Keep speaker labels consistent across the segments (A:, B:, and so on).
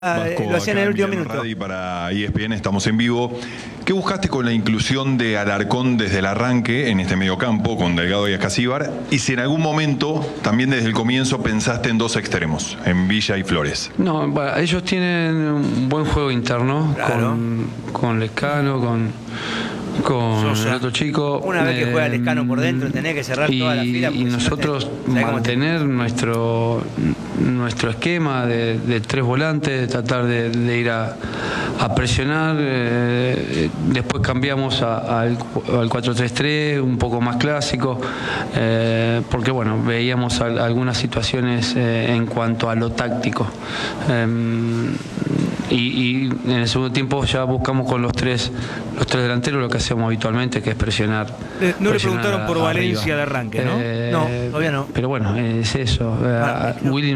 A: Vasco,
B: lo hacían en el último
A: Miriam
B: minuto.
A: Radi para ESPN, estamos en vivo. ¿Qué buscaste con la inclusión de Alarcón desde el arranque en este mediocampo con Delgado y Ascasíbar? Y si en algún momento, también desde el comienzo, pensaste en dos extremos, en Villa y Flores.
C: No, bueno, ellos tienen un buen juego interno,
B: Claro.
C: con Lescano, con
B: Sosa.
C: el otro chico.
B: Una vez que juega Lescano por dentro, tenés que cerrar toda la fila.
C: Y nosotros mantener nuestro esquema de tres volantes, tratar de ir a presionar. Después cambiamos al 4-3-3, un poco más clásico, porque bueno, veíamos algunas situaciones en cuanto a lo táctico. Y en el segundo tiempo ya buscamos con los tres delanteros lo que hacemos habitualmente, que es presionar.
D: No le preguntaron por
C: arriba.
D: Valencia de arranque, ¿no?
B: No, todavía no.
C: Pero bueno, es eso. Willy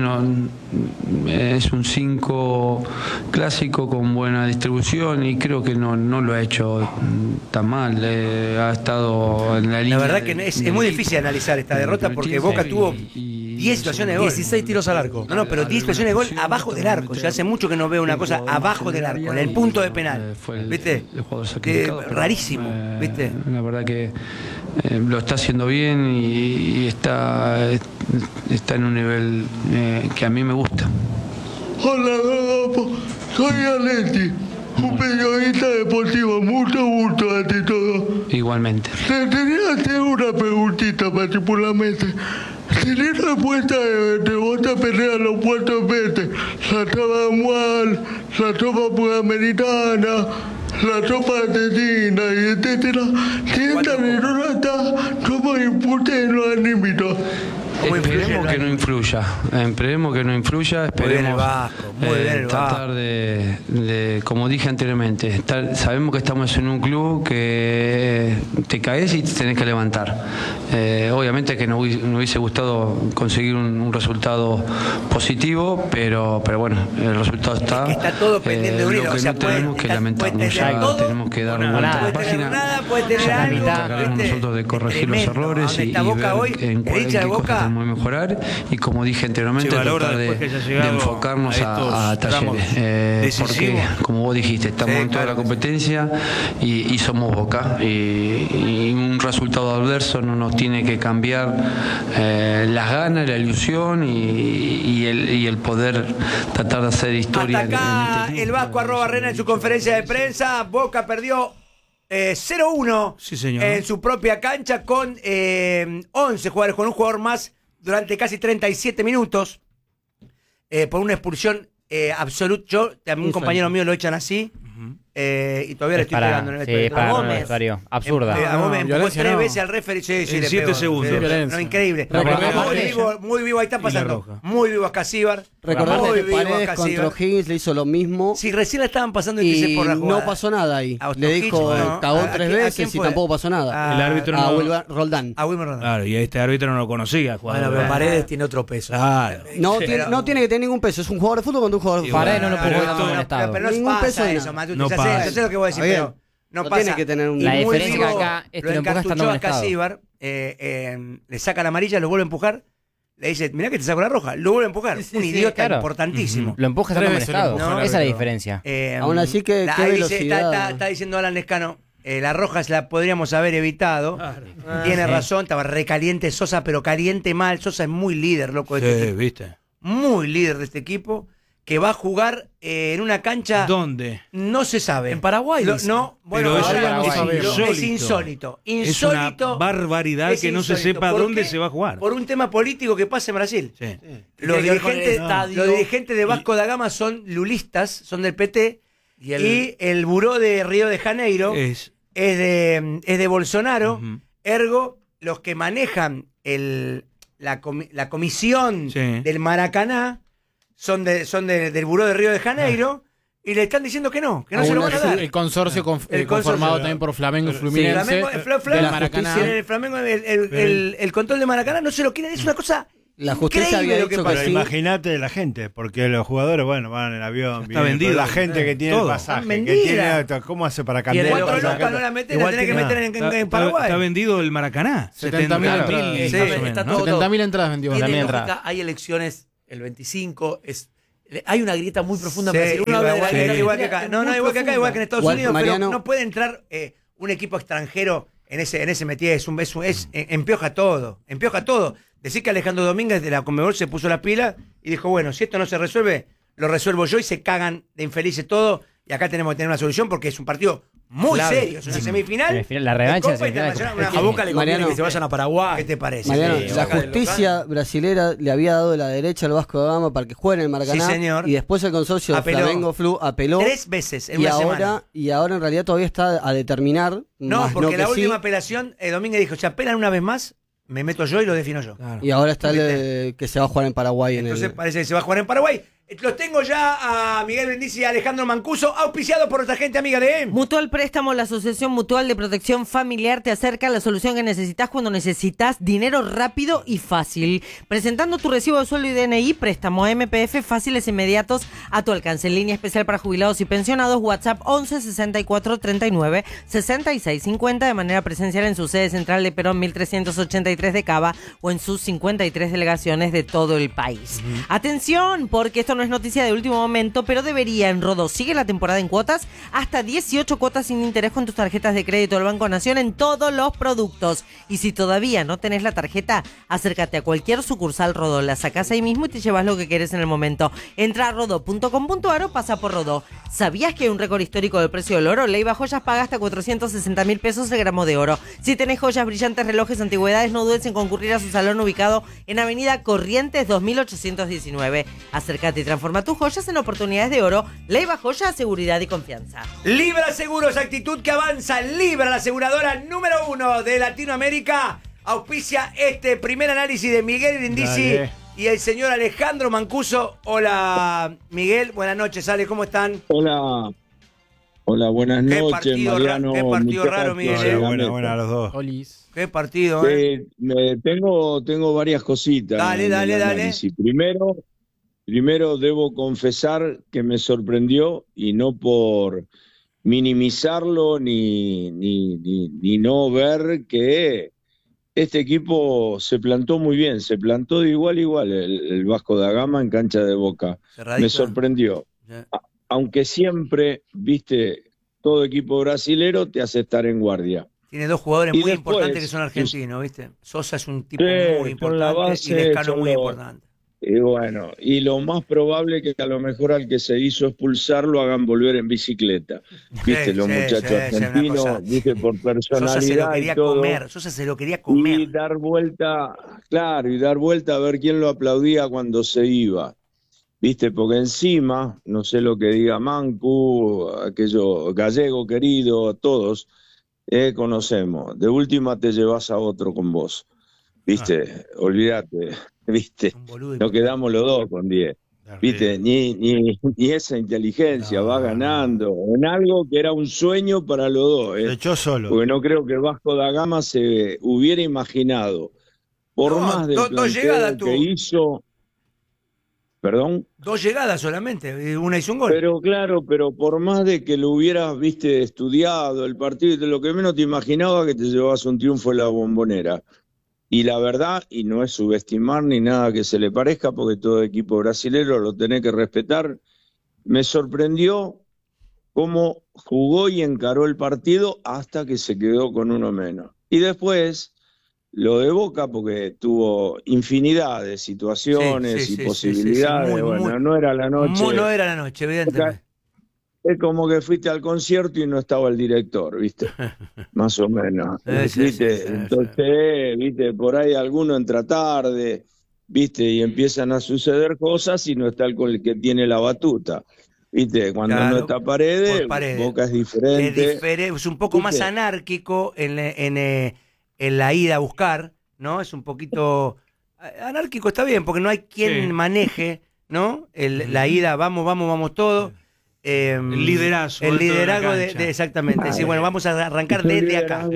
C: es un 5 clásico con buena distribución y creo que no lo ha hecho tan mal. Ha estado en la línea.
B: La verdad que es muy difícil analizar esta derrota porque Boca tuvo 10 situaciones de gol.
E: 16 tiros al arco.
B: No, pero 10 situaciones de gol abajo del arco. O sea, hace mucho que no veo una cosa abajo del arco, en el punto de penal. ¿Viste?
C: El jugador sacrificado, pero,
B: rarísimo, ¿viste?
C: La verdad que lo está haciendo bien y está en un nivel que a mí me gusta.
F: Hola, Gagapo. Soy Aleti, un periodista deportivo. Mucho gusto ante todo.
C: Igualmente.
F: Te tenía que hacer una preguntita particularmente. ¿Tenés respuesta de Bota Pelea los puertos verdes? La tropa Anual, la tropa Puramericana, la tropa argentina, y etcétera. Si esta derrota está, ¿cómo impute en los anímicos?
C: Esperemos que no influya. Esperemos que no influya.
B: Muy bien el
C: Esperemos
B: Vasco, muy bien el
C: tratar de, como dije anteriormente, sabemos que estamos en un club que te caes y te tenés que levantar. Obviamente que nos hubiese gustado conseguir un resultado positivo, pero bueno, el resultado está.
B: Es que está todo pendiente de un hilo.
C: Lo que
B: O sea,
C: no tenemos que lamentarnos, ya tenemos que dar vuelta a la página.
B: Puede tener
C: Ya
B: algo,
C: trataremos
B: ¿viste?
C: nosotros de corregir los
B: Tremendo.
C: errores
B: ¿Dónde
C: y
B: está Boca
C: ver
B: hoy?
C: en
B: El hincha de
C: qué cosas
B: Boca.
C: tenemos que mejorar, y como dije anteriormente,
D: Se valora
C: tratar
D: después que haya llegado
C: de enfocarnos
D: a
C: a
D: estos tramos
C: talleres, porque
D: decisivos.
C: como vos dijiste, estamos
B: Sí,
C: en toda
B: claro
C: la competencia y somos Boca, y un resultado adverso no nos tiene que cambiar las ganas, la ilusión y el poder tratar de hacer historia.
B: Hasta acá
C: en este
B: el
C: club.
B: Vasco @Rena en su conferencia de prensa. Boca perdió 0-1
D: Sí, señor.
B: en su propia cancha con 11 jugadores, con un jugador más durante casi 37 minutos por una expulsión absoluta. Yo, también un compañero mío lo echan así y todavía le estoy pegando en el vestuario. A Gómez.
E: Absurda.
B: A Gómez empujó
E: violencia
B: 3
E: no.
B: veces al referee. Sí,
D: En
B: le
D: 7
B: pegó.
D: segundos.
B: Sí,
E: Violencia.
B: no, increíble.
E: Recordemos
B: Muy vivo, ahí está
D: Y la
B: pasando.
D: roja.
B: Muy vivo Ascasíbar.
E: Recordarte
B: Muy
E: que
B: vivo
E: Paredes
B: Ascasíbar.
E: contra Higgins le hizo lo mismo
B: Si recién la estaban pasando y
E: y
B: por la jugada.
E: no pasó nada ahí.
B: A
E: Le dijo,
B: Ostojic, no.
E: cagó
B: ¿A
E: 3
B: quién
E: veces y
B: fue?
E: tampoco pasó nada.
D: El árbitro
E: A
D: no.
E: Wilber Roldán.
B: A Wilmer Roldán.
D: Claro, y este árbitro no lo conocía.
G: Bueno, pero Paredes tiene otro peso.
D: Claro.
E: No,
B: Pero-
E: no tiene que tener ningún peso. Es un jugador de fútbol contra un jugador de fútbol.
G: Paredes no lo
D: Pero
G: pudo
D: esto-
G: en estado.
B: Pero no
E: Ningún peso
B: pasa
E: de
B: eso,
E: nada.
B: Matuti.
D: No
B: Ya
D: pasa.
B: sé lo que voy a decir,
E: Está
B: pero no
E: No
B: pasa.
E: tiene que tener un-
B: Y
G: La
B: muy
G: diferencia
B: vivo,
G: acá es que lo empuja
B: encartuchó
G: estando en
B: a
G: estado.
B: Casíbar, le saca la amarilla, lo vuelve a empujar, le dice, mirá que te saco la roja, lo vuelve a empujar.
G: Sí,
B: Un
G: sí,
B: idiota
G: claro.
B: importantísimo.
G: Lo empuja estando en
E: veces lo
G: estado.
E: empuja
B: el
G: Esa es la
D: árbitro.
G: diferencia.
E: Aún así, qué
B: ahí
E: velocidad.
B: está diciendo Alan Lescano, la roja se la podríamos haber evitado. Tiene
G: sí.
B: razón, estaba recaliente Sosa, pero caliente mal. Sosa es muy líder, loco, de este
D: Sí,
B: equipo.
D: viste.
B: Muy líder de este equipo, que va a jugar en una cancha...
D: ¿Dónde?
B: No se sabe.
G: En Paraguay,
B: No, no, bueno,
D: Pero
B: ahora
G: eso
B: es
D: es
B: insólito.
D: Es una barbaridad
B: es
D: que no se
B: insólito.
D: sepa
B: ¿Por
D: dónde
B: qué?
D: se va a jugar.
B: Por un tema político que pasa en Brasil.
D: Sí.
B: Los
G: Tiene que ver con el
B: dirigentes,
G: estadio.
B: los dirigentes de Vasco da Gama son lulistas, son del PT, y el buró de Río de Janeiro es de Bolsonaro.
D: Ujú.
B: Ergo, los que manejan la comisión
D: Sí.
B: del Maracaná son del buró de Río de Janeiro. Y le están diciendo que no se lo van a dar.
H: El consorcio
B: El
H: conformado
B: consorcio.
H: también por Flamengo y
B: Sí,
H: Fluminense.
B: Flamengo,
H: de la Maracaná.
B: el Flamengo, el control de Maracaná no se lo quieren, es una cosa
E: La justicia
B: increíble
E: había
B: lo que
E: dicho
B: pasa.
E: que
I: Pero
E: sí.
I: imagínate la gente, porque los jugadores, bueno, van en avión,
D: Está
I: vienen,
D: vendido.
I: pero la gente que tiene
D: Todo.
I: el pasaje,
B: Están
I: que
B: vendidas.
I: tiene, ¿cómo hace para
G: Tiene
I: cambiar?
B: Cuatro
G: Igual
B: lucas no la metes, la tenés que meter en Paraguay.
D: Está vendido el Maracaná.
H: 70.000 entradas.
D: Sí,
B: Sí,
D: más o menos,
G: está
D: ¿no?
G: todo.
H: 70.000 entradas vendió.
G: Tiene
H: También
G: lógica,
H: entradas.
G: hay elecciones el 25, Hay una grieta muy profunda en
B: Sí,
G: Brasil. Uno habla de la grieta
B: igual que
G: argentina,
B: acá.
G: es
B: No,
G: muy
B: igual que acá,
G: profunda.
B: igual que en Estados
E: Igual,
B: Unidos,
E: Mariano-
B: pero no puede entrar un equipo extranjero en ese métier. Empioja todo. Empioja todo. Decir que Alejandro Domínguez de la Conmebol se puso la pila y dijo, bueno, si esto no se resuelve, lo resuelvo yo, y se cagan de infelices todo. Y acá tenemos que tener una solución porque es un partido muy
G: Clave.
B: serio. Es una semifinal.
H: La revancha
B: de
H: de
B: Copa
H: semifinal.
B: Internacional.
G: A Boca le conviene
E: Mariano-
G: que se vayan a Paraguay.
B: ¿Qué te parece?
E: Mariano,
B: Sí,
E: la
B: Boca de
E: justicia brasilera le había dado la derecha al Vasco da Gama para que juegue en el Maracaná.
B: Sí, señor.
E: Y después el consorcio
B: Apeló.
E: Flamengo Flu apeló.
B: 3 veces en
E: y
B: una
E: ahora,
B: semana.
E: y ahora en realidad todavía está a determinar.
B: No,
E: más
B: porque
E: que
B: la
E: sí.
B: última apelación, Domínguez dijo, si apelan una vez más, me meto yo y lo defino yo.
E: Y ahora está el que se va a jugar en Paraguay.
B: Entonces parece que se va a jugar en Paraguay. Los tengo ya a Miguel Brindisi y a Alejandro Mancuso, auspiciados por nuestra gente amiga de
J: Mutual Préstamo, la Asociación Mutual de Protección Familiar, te acerca a la solución que necesitas cuando necesitas dinero rápido y fácil. Presentando tu recibo de sueldo y DNI, préstamo MPF fáciles e inmediatos a tu alcance. En línea especial para jubilados y pensionados, WhatsApp 11 64 39 66 50 de manera presencial en su sede central de Perón 1383 de Cava o en sus 53 delegaciones de todo el país. Atención, porque esto no es noticia de último momento, pero debería en Rodó. Sigue la temporada en cuotas, hasta 18 cuotas sin interés con tus tarjetas de crédito del Banco Nación en todos los productos. Y si todavía no tenés la tarjeta, acércate a cualquier sucursal Rodó, la sacás ahí mismo y te llevas lo que querés en el momento. Entra a rodó.com.ar o pasa por Rodó. ¿Sabías que hay un récord histórico del precio del oro? Leiva Joyas paga hasta 460.000 pesos el gramo de oro. Si tenés joyas, brillantes, relojes, antigüedades, no dudes en concurrir a su salón ubicado en Avenida Corrientes 2819. Acércate y transforma tus joyas en oportunidades de oro. Leiva Joyas, seguridad y confianza.
B: Libra Seguros, actitud que avanza. Libra, la aseguradora número 1 de Latinoamérica, auspicia este primer análisis de Miguel Brindisi
I: Dale.
B: y el señor Alejandro Mancuso. Hola, Miguel. Buenas noches, Ale. ¿Cómo están?
K: Hola. Hola, buenas
B: Qué
K: noches,
B: partido
K: Mariano.
B: qué partido
K: muchachos,
B: raro, Miguel,
I: Hola, buena a los dos.
H: Olis.
B: Qué partido, ¿eh?
K: Tengo varias cositas.
B: Dale,
K: en
B: dale,
K: el
B: dale.
K: análisis. Primero debo confesar que me sorprendió, y no por minimizarlo ni no ver, que este equipo se plantó muy bien, se plantó de igual a igual el Vasco da Gama en cancha de Boca.
B: Cerradito.
K: Me sorprendió.
B: Sí.
K: Aunque siempre, viste, todo equipo brasilero te hace estar en guardia.
B: Tiene dos jugadores
K: Y
B: muy
K: después,
B: importantes que son argentinos, ¿viste? Sosa es un tipo
K: Sí,
B: muy
K: son la
B: importante
K: base,
B: y Lescano
K: son
B: muy
K: los-
B: importante.
K: Y bueno, y lo más probable que a lo mejor al que se hizo expulsar lo hagan volver en bicicleta. Viste, los
B: sí,
K: muchachos
B: sí, sí, una
K: argentinos,
B: cosa.
K: viste, por
B: Sosa se lo
K: personalidad
B: quería
K: y todo.
B: comer. Sosa se lo quería
K: Y
B: comer.
K: dar vuelta, claro, y dar vuelta a ver quién lo aplaudía cuando se iba. Viste, porque encima, no sé lo que diga Mancu, aquello Gallego querido, todos conocemos. De última te llevas a otro con vos. Viste, olvídate, viste,
B: Un boludo
K: no
B: importante.
K: quedamos los dos con 10. Viste, ni esa inteligencia va ganando en algo que era un sueño para los dos.
I: Lo echó solo.
K: Porque no creo que el Vasco da Gama se hubiera imaginado, por
B: No,
K: más del
B: dos
K: planteo
B: llegadas tuvo.
K: que hizo. ¿Perdón?
B: 2 llegadas solamente, una hizo un gol.
K: Pero claro, pero por más de que lo hubieras, viste, estudiado el partido, lo que menos te imaginaba que te llevabas un triunfo en la Bombonera. Y la verdad, y no es subestimar ni nada que se le parezca, porque todo equipo brasilero lo tenés que respetar, me sorprendió cómo jugó y encaró el partido hasta que se quedó con uno menos. Y después, lo de Boca, porque tuvo infinidad de situaciones
B: Sí,
K: y
B: sí,
K: posibilidades.
B: sí, sí, muy,
K: Bueno, no era la noche.
B: No era la noche, evidentemente.
K: Es como que fuiste al concierto y no estaba el director, ¿viste? Más o menos.
B: Sí,
K: ¿Viste?
B: sí, sí,
K: Entonces, ¿viste? Por ahí alguno entra tarde, ¿viste? Y empiezan a suceder cosas y no está el que tiene la batuta. ¿Viste? Cuando
B: Claro,
K: no está Paredes,
B: por Paredes.
K: Boca es diferente.
B: Es un poco más
K: ¿Viste?
B: anárquico en la ida a buscar, ¿no? Es un poquito anárquico, está bien, porque no hay quien
D: Sí.
B: maneje, ¿no? La ida, vamos todo.
D: El liderazgo
B: El
D: dentro de la
B: liderazgo
D: cancha.
B: exactamente. Sí, bueno, vamos a arrancar
K: Es un
B: desde acá.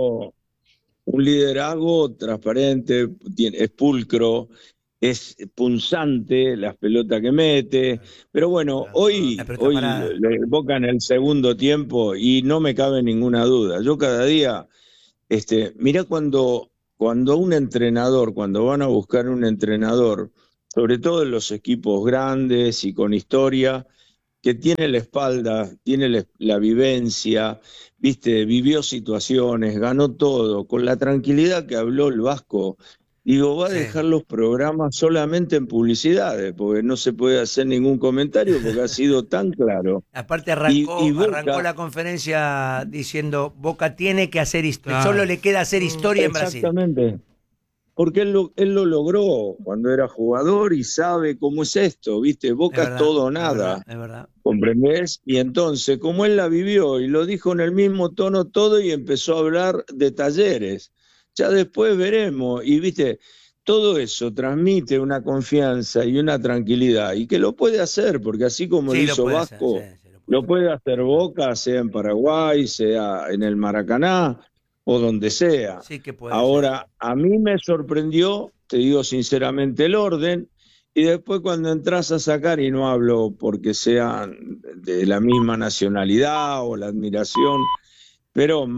K: Un liderazgo transparente, es pulcro, es punzante las pelotas que mete, pero bueno, hoy
B: parada.
K: Boca en el segundo tiempo y no me cabe ninguna duda. Yo cada día, mirá cuando un entrenador, cuando van a buscar un entrenador, sobre todo en los equipos grandes y con historia, que tiene la espalda, tiene la vivencia, viste, vivió situaciones, ganó todo, con la tranquilidad que habló el Vasco. Digo, va a dejar los programas solamente en publicidades, porque no se puede hacer ningún comentario porque ha sido tan claro.
B: Aparte arrancó
K: Boca,
B: la conferencia diciendo Boca tiene que hacer historia, solo le queda hacer historia en Brasil.
K: Exactamente. Porque él lo logró cuando era jugador y sabe cómo es esto, ¿viste? Boca es todo o nada.
B: Es verdad.
K: ¿Comprendés? Y entonces, como él la vivió y lo dijo en el mismo tono todo y empezó a hablar de Talleres, ya después veremos. Y, ¿viste? Todo eso transmite una confianza y una tranquilidad y que lo puede hacer, porque así como lo hizo Vasco, lo puede hacer Boca, sea en Paraguay, sea en el Maracaná, o donde sea.
B: Sí que puede
K: Ahora,
B: ser.
K: a mí me sorprendió, te digo sinceramente, el orden, y después cuando entras a sacar, y no hablo porque sean de la misma nacionalidad o la admiración, pero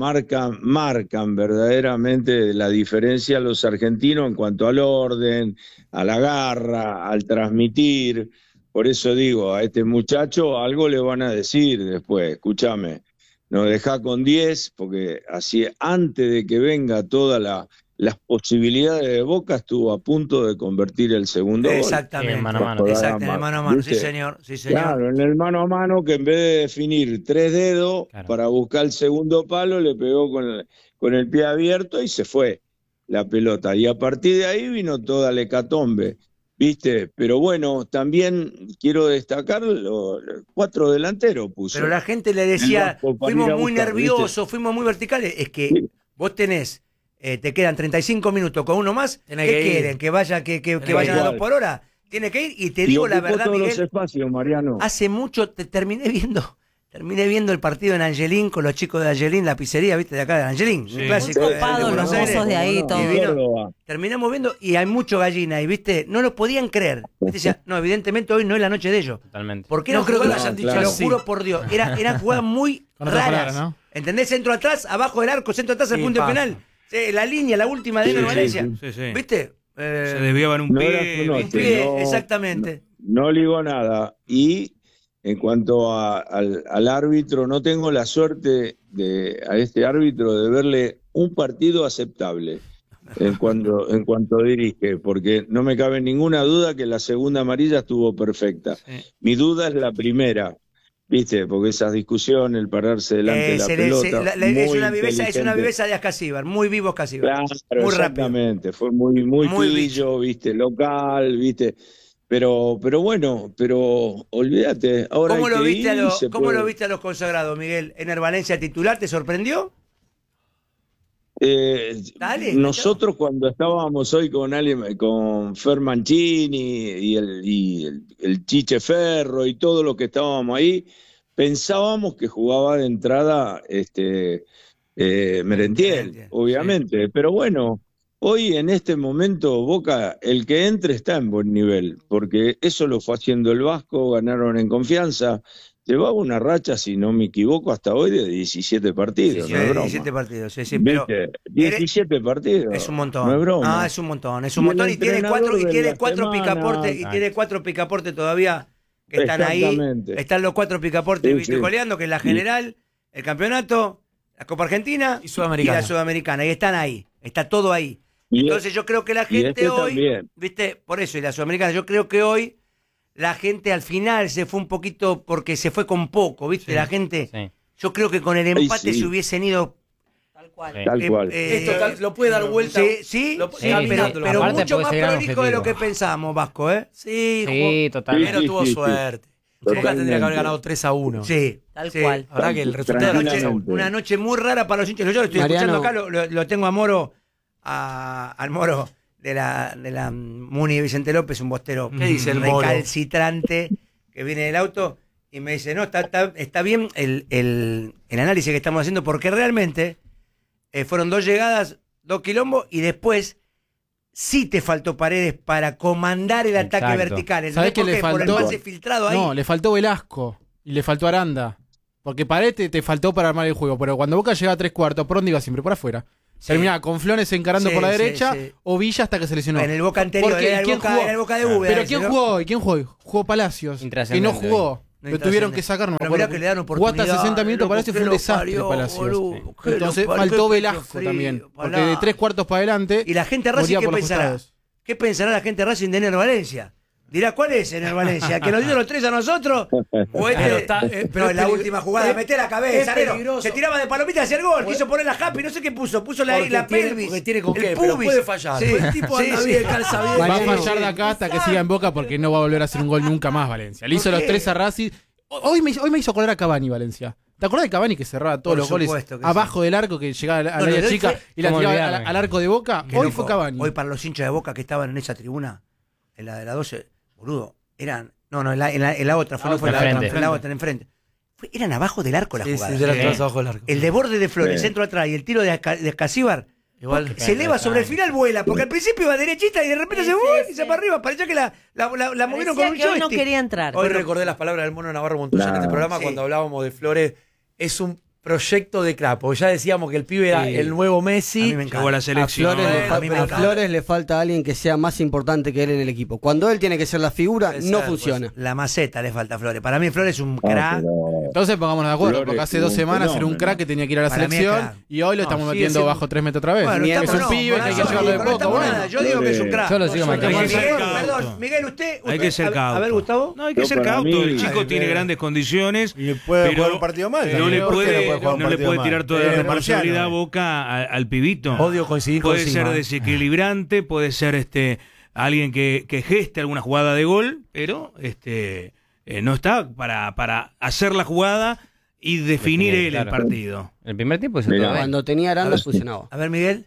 K: marcan verdaderamente la diferencia los argentinos en cuanto al orden, a la garra, al transmitir. Por eso digo, a este muchacho algo le van a decir después, escúchame. Nos dejá con 10, porque así antes de que venga todas las posibilidades de Boca, estuvo a punto de convertir el segundo
B: Exactamente,
K: gol.
B: mano a mano. Exacto, en el mano a mano, sí señor, sí señor.
K: Claro, en el mano a mano, que en vez de definir 3 dedos para buscar el segundo palo, le pegó con el pie abierto y se fue la pelota. Y a partir de ahí vino toda la hecatombe. ¿Viste? Pero bueno, también quiero destacar los 4 delanteros puso.
B: Pero la gente le decía, fuimos muy nerviosos, fuimos muy verticales. Es que vos tenés, te quedan 35 minutos con uno más. ¿Qué quieren? ¿Que vayan a 2 por hora? Tiene que ir. Y te digo la verdad,
K: todos
B: Miguel,
K: los espacios, Mariano.
B: hace mucho terminé viendo el partido en Angelín con los chicos de Angelín, la pizzería, ¿viste? De acá de Angelín, un clásico.
J: Muy copados los mozos de ahí, todo.
B: Terminamos viendo y hay mucho gallina y, ¿viste? No lo podían creer. ¿Viste? Decía, no, evidentemente hoy no es la noche de ellos.
H: Totalmente.
B: Porque no creo que lo hayan dicho, lo juro por Dios. Eran jugadas muy raras. ¿No? ¿Entendés? Centro atrás, abajo del arco, centro atrás, al punto penal. La línea, la última de Valencia. ¿Viste?
D: Se desviaban un pie.
B: Exactamente.
K: No digo nada. Y en cuanto al árbitro, no tengo la suerte a este árbitro de verle un partido aceptable en cuanto dirige, porque no me cabe ninguna duda que la segunda amarilla estuvo perfecta. Mi duda es la primera, ¿viste? Porque esas discusiones, el pararse delante de la pelota.
B: Es una viveza de Ascasíbar, muy vivo Ascasíbar.
K: Claro,
B: muy
K: exactamente, fue muy pillo, ¿viste? Local, ¿viste? Pero bueno, olvídate. Ahora
B: ¿Cómo lo viste a los consagrados, Miguel? ¿Ener Valencia titular te sorprendió?
K: Nosotros cuando estábamos hoy con Fer Mancini y el Chiche Ferro y todo lo que estábamos ahí, pensábamos que jugaba de entrada Merentiel, obviamente. Pero bueno, hoy en este momento Boca, el que entre está en buen nivel, porque eso lo fue haciendo el Vasco, ganaron en confianza. Llevaba una racha, si no me equivoco, hasta hoy de 17 partidos.
B: Sí,
K: no es broma.
B: 17 partidos, sí, pero
K: 17 partidos.
B: Es un montón.
K: No es broma.
B: Es un montón. Y tiene cuatro picaportes, y tiene 4 picaportes todavía que están ahí. Están los 4 picaportes coleando, que es la general, el campeonato, la Copa Argentina y la Sudamericana. Y están ahí. Está todo ahí. Entonces yo creo que la gente hoy, también. ¿Viste? Por eso, y la Sudamericana, yo creo que hoy la gente al final se fue un poquito porque se fue con poco, ¿viste? La gente, yo creo que con el empate se hubiesen ido.
G: Tal cual.
B: Esto
G: lo puede dar vuelta.
B: Pero mucho más prolijo de lo que pensamos, Vasco, ¿eh?
H: Sí, totalmente.
G: Pero tuvo suerte. Boca tendría que haber ganado 3-1.
B: Sí.
G: Tal cual. La verdad que el resultado
B: una noche muy rara para los hinchas. Yo lo estoy escuchando acá, lo tengo a Moro, al Moro de la Muni Vicente López, un bostero recalcitrante que viene del auto y me dice, no, está bien el análisis que estamos haciendo, porque realmente fueron 2 llegadas, 2 quilombos, y después sí te faltó Paredes para comandar el ataque vertical.
L: ¿Sabés qué le faltó?
B: Por el pase filtrado ahí.
L: No, le faltó Velasco y le faltó Aranda. Porque Paredes te faltó para armar el juego, pero cuando Boca llega a 3/4, ¿por dónde iba siempre? Por afuera. Terminaba con Flores encarando
B: Sí,
L: por la
B: sí,
L: derecha
B: sí.
L: o Villa hasta que se lesionó.
B: En el Boca anterior,
L: Porque,
B: era el
L: ¿quién
B: Boca,
L: jugó?
B: era el Boca de Uber.
L: Pero
B: ese,
L: ¿quién
B: ¿no?
L: jugó hoy? ¿Quién jugó hoy? Jugó Palacios, que no jugó.
B: No
L: Lo tuvieron que sacar, no me
B: Pero mirá
L: acuerdo.
B: que le dan
L: Jugó hasta
B: oportunidad.
L: 60 minutos,
B: loco,
L: Palacios,
B: que
L: fue un
B: lo
L: desastre
B: parió,
L: Palacios.
B: boludo, que
L: Entonces
B: lo parió,
L: faltó
B: qué
L: Velasco
B: frío,
L: también, porque
B: palá.
L: de 3/4 para adelante
B: Y la gente de Racing,
L: moría
B: ¿qué
L: por los
B: pensará?
L: costados.
B: ¿Qué pensará la gente de Racing de Ener Valencia? Dirá, ¿cuál es Ener Valencia? ¿Que nos dio los 3 a nosotros? O este, pero en la última jugada, mete la cabeza, Nero. Se tiraba de palomita hacia el gol, quiso poner la happy, no sé qué puso la pelvis.
G: Porque tiene con
B: el
G: qué, pero
B: pubis.
G: puede fallar.
B: Sí,
G: Pues el tipo anda
B: sí.
G: bien, calza bien.
L: Va a fallar de acá hasta que siga en Boca porque no va a volver a hacer un gol nunca más Valencia. Le hizo los 3 a Racing. Hoy me hizo acordar a Cavani, Valencia. ¿Te acordás de Cavani que cerraba todos
B: Por
L: los goles
B: supuesto que
L: abajo del arco, que llegaba a la
B: No,
L: área
B: lo de hoy
L: chica
B: fue-
L: y la
D: ¿Cómo
L: tiraba
D: olvidarme?
L: al arco de Boca?
B: Qué
L: Hoy
B: loco.
L: fue Cavani.
B: Hoy para los hinchas de Boca que estaban en esa tribuna, en la de la 12, boludo, eran... No, en la otra, no fue la otra, enfrente. Eran abajo del arco las
G: Sí,
B: jugadas.
G: sí, eran todas abajo del arco.
B: El de borde de Flores,
K: Sí.
B: centro atrás y el tiro de Escasíbar,
G: Igual
B: se eleva sobre el final, vuela, porque al principio iba derechita y de repente se y se va para arriba. Parecía que la movieron con un
J: que hoy no
B: joystick.
J: quería entrar.
G: Hoy recordé las palabras del Mono Navarro Montoya en este programa
B: Sí.
G: cuando hablábamos de Flores. Es un proyecto de Crapo. Ya decíamos que el pibe era
D: Sí.
G: el nuevo
B: A
G: Messi.
B: mí me encanta.
D: Llegó a la
E: A
D: selección.
E: Flores,
B: a mí me
E: a
B: encanta.
E: Flores le falta alguien que sea más importante que él en el equipo. Cuando él tiene que ser la figura,
G: Puede
E: no
G: ser,
E: funciona.
B: La maceta le falta a Flores. Para mí Flores es un
K: Ah,
B: crack.
L: Entonces pongámonos de acuerdo,
K: Flores
L: porque hace
K: es
L: 2
K: un
L: semanas era un
K: fenómeno.
L: crack que tenía que ir a la
B: Para mí es
L: selección
B: crack.
L: y hoy lo estamos
G: sigue
L: metiendo
G: siendo-
L: bajo 3 metros otra vez.
B: Bueno,
L: es
B: estamos-
L: un
B: no,
L: pibe que hay que
B: no,
L: llevarlo de
B: no
L: poco.
B: estamos
L: Bueno.
B: nada. Yo digo que es un crack.
D: Yo lo sigo manteniendo.
B: Miguel,
D: Hay que ser
B: perdón,
D: cauto.
B: Miguel, usted
D: Hay que ser
B: a ver,
D: cauto.
B: Gustavo.
D: No, hay que
K: Yo
D: ser
K: para
D: cauto.
K: mí-
D: El chico tiene grandes condiciones.
I: Y puede
D: pero
I: jugar un partido mal.
D: No
I: también.
D: le
I: ¿Por qué
D: puede,
I: jugar un
D: no le
I: partido
D: puede
I: mal?
D: tirar toda la
I: Es
D: responsabilidad a
I: marciano,
D: Boca al pibito.
G: Odio coincidir con
D: Puede ser
G: Sima.
D: desequilibrante, puede ser alguien que geste alguna jugada de gol, pero no está para hacer la jugada y definir él el partido.
H: El primer tiempo hizo
K: Mirá.
H: todo bien.
E: Cuando tenía Aranda funcionaba.
B: A ver, Miguel.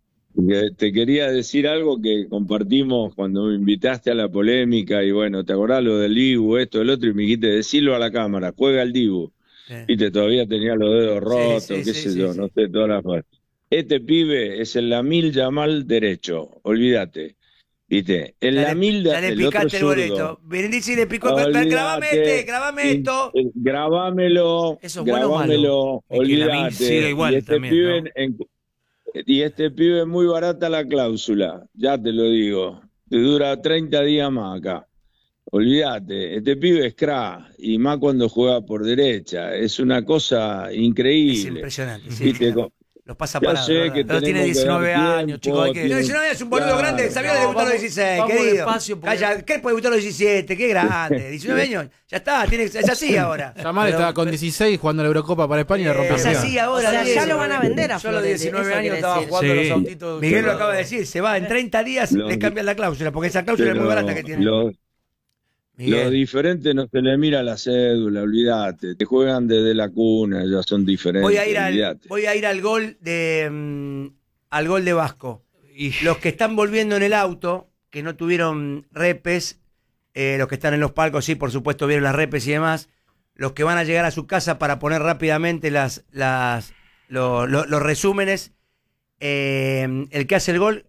K: Te quería decir algo que compartimos cuando me invitaste a la polémica y bueno, ¿te acordás lo del Dibu, esto, el otro? Y me dijiste, decirlo a la cámara, juega el Dibu. Viste, todavía tenía los dedos rotos,
B: sí,
K: qué
B: sí,
K: sé
B: sí,
K: yo,
B: sí.
K: no sé, todas las cosas. Este pibe es el Lamil Yamal derecho, olvídate. Viste, el Lamil
B: Ya le
K: el otro
B: picaste el
K: zurdo.
B: boleto. Brindisi le picó.
K: Olvídate.
B: Grabame esto.
K: Grabámelo,
G: ¿Eso es bueno o
K: grabámelo,
D: Y que Lamil
K: olvídate.
D: siga igual
K: y este
D: también,
K: pibe
D: ¿no?
K: y este pibe es muy barata la cláusula, ya te lo digo. Te dura 30 días más acá. Olvídate, este pibe es crack, y más cuando juega por derecha. Es una cosa increíble.
B: Es impresionante. Sí,
K: Viste,
B: claro. Los pasa
K: ya
B: parado.
K: sé
B: ¿verdad?
K: que
G: Pero tiene
K: tenemos que
G: 19
K: dar
G: años,
K: tiempo,
G: chicos, hay que-
K: tiene-
B: 19 años es un boludo
K: Claro.
B: grande, sabía
G: No,
B: debutar a los
G: vamos-
B: 16,
G: vamos
B: querido.
G: despacio, porque-
B: Calla, ¿qué puede debutar a los 17? Qué grande. 19 años, ya está, es así ahora.
L: Yamal estaba con 16 jugando la Eurocopa para España y le rompió
B: Es
L: el
B: así
L: pie.
B: ahora.
J: O sea, ya
B: Diego.
J: lo van a vender a
G: Yo a los
J: Flores.
G: 19
J: eso
G: años
J: quiere
G: estaba
J: decir.
G: jugando
D: Sí.
G: los autitos.
B: Miguel lo acaba de decir, se va en 30 días,
K: Lo-
B: le cambian la cláusula, porque esa cláusula es muy barata que tiene.
K: Los
B: Miguel.
K: diferentes no se le mira la cédula, olvídate. Te juegan desde la cuna, ya son diferentes.
B: Voy a ir
K: olvídate.
B: al gol de Vasco. Los que están volviendo en el auto, que no tuvieron repes, los que están en los palcos, sí, por supuesto, vieron las repes y demás. Los que van a llegar a su casa para poner rápidamente los resúmenes. El que hace el gol,